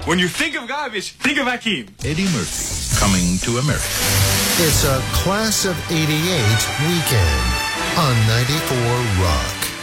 When you think of garbage, think of Akeem. Eddie Murphy, coming to America. It's a Class of '88 weekend on 94 Rock.